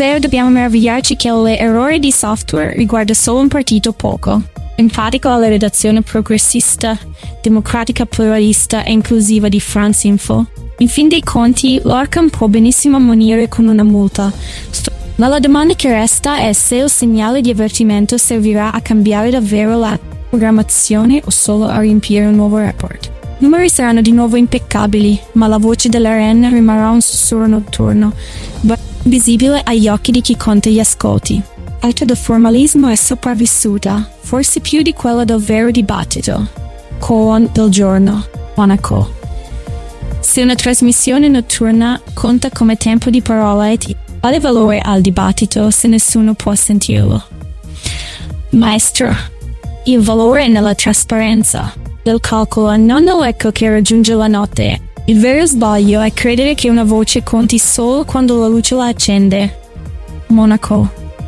Spero dobbiamo meravigliarci che l'errore di software riguarda solo un partito poco. Enfatico alla redazione progressista, democratica, pluralista e inclusiva di France Info. In fin dei conti, l'Arkham può benissimo ammonire con una multa. Ma la domanda che resta è se il segnale di avvertimento servirà a cambiare davvero la programmazione o solo a riempire un nuovo report. I numeri saranno di nuovo impeccabili, ma la voce dell'ARN rimarrà un sussurro notturno, visibile agli occhi di chi conta gli ascolti. L'arte del formalismo è sopravvissuta, forse più di quella del vero dibattito. Koan del giorno, Monaco. Se una trasmissione notturna conta come tempo di parola, quale valore ha il dibattito se nessuno può sentirlo? Maestro, il valore è nella trasparenza del calcolo e non nell'eco che raggiunge la notte. Il vero sbaglio è credere che una voce conti solo quando la luce la accende. Monaco.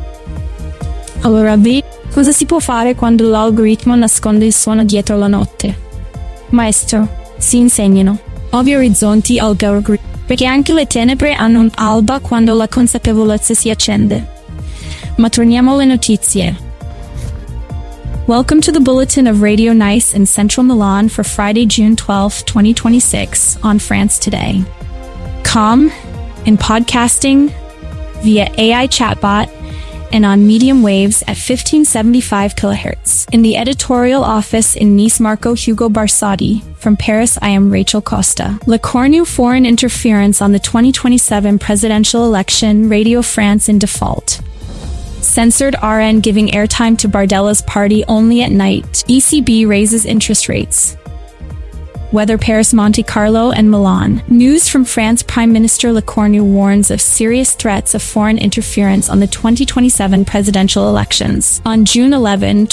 Allora B, cosa si può fare quando l'algoritmo nasconde il suono dietro la notte? Maestro, si insegnano nuovi orizzonti algoritmi, perché anche le tenebre hanno un'alba quando la consapevolezza si accende. Ma torniamo alle notizie. Welcome to the bulletin of Radio Nice in central Milan for Friday, June 12, 2026 on France Today. Com, in podcasting, via AI chatbot, and on medium waves at 1575 kHz. In the editorial office in Nice, Marco Hugo Barsati. From Paris, I am Rachel Costa. Le Cornu foreign interference on the 2027 presidential election, Radio France in default. Censored RN giving airtime to Bardella's party only at night. ECB raises interest rates. Weather Paris, Monte Carlo, and Milan. News from France. Prime Minister Le Cornu warns of serious threats of foreign interference on the 2027 presidential elections. On June 11,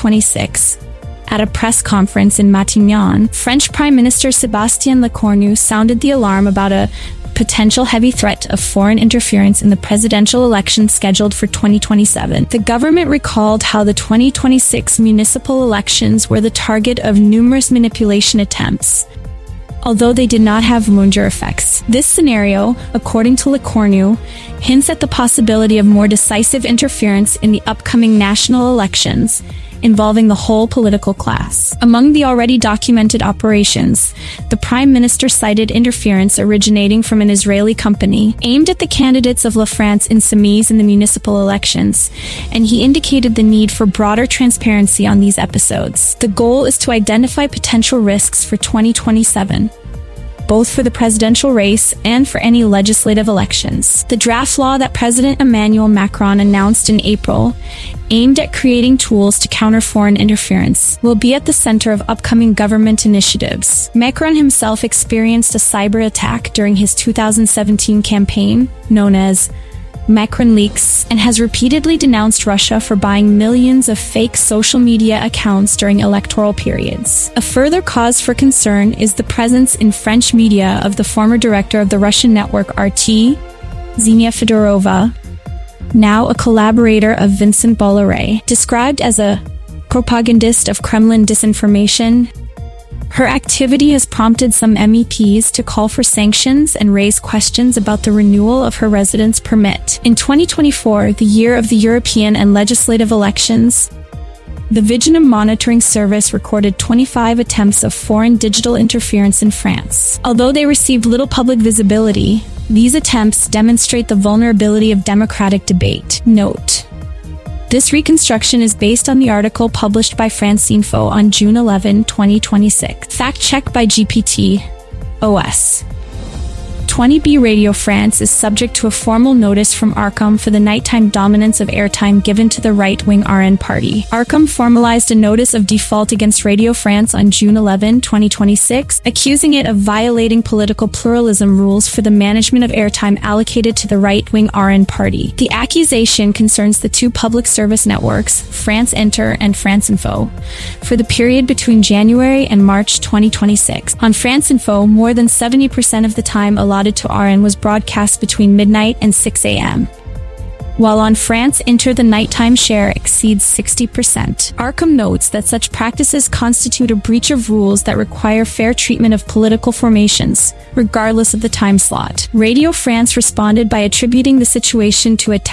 2026, at a press conference in Matignon, French Prime Minister Sébastien Lecornu sounded the alarm about a potential heavy threat of foreign interference in the presidential election scheduled for 2027. The government recalled how the 2026 municipal elections were the target of numerous manipulation attempts, although they did not have major effects. This scenario, according to Lecornu, hints at the possibility of more decisive interference in the upcoming national elections, involving the whole political class. Among the already documented operations, the Prime Minister cited interference originating from an Israeli company aimed at the candidates of La France Insoumise in the municipal elections, and he indicated the need for broader transparency on these episodes. The goal is to identify potential risks for 2027. Both for the presidential race and for any legislative elections. The draft law that President Emmanuel Macron announced in April, aimed at creating tools to counter foreign interference, will be at the center of upcoming government initiatives. Macron himself experienced a cyber attack during his 2017 campaign, known as Macron Leaks, and has repeatedly denounced Russia for buying millions of fake social media accounts during electoral periods. A further cause for concern is the presence in French media of the former director of the Russian network RT, Xenia Fedorova, now a collaborator of Vincent Bolloré. Described as a propagandist of Kremlin disinformation, her activity has prompted some MEPs to call for sanctions and raise questions about the renewal of her residence permit. In 2024, the year of the European and legislative elections, the Viginum Monitoring Service recorded 25 attempts of foreign digital interference in France. Although they received little public visibility, these attempts demonstrate the vulnerability of democratic debate. Note: this reconstruction is based on the article published by France Info on June 11, 2026. Fact-check by GPT-OS. 20B Radio France is subject to a formal notice from Arcom for the nighttime dominance of airtime given to the right-wing RN party. Arcom formalized a notice of default against Radio France on June 11, 2026, accusing it of violating political pluralism rules for the management of airtime allocated to the right-wing RN party. The accusation concerns the two public service networks, France Inter and France Info, for the period between January and March 2026. On France Info, more than 70% of the time allotted to RN was broadcast between midnight and 6 a.m. While on France Inter the nighttime share exceeds 60%. Arcom notes that such practices constitute a breach of rules that require fair treatment of political formations, regardless of the time slot. Radio France responded by attributing the situation to a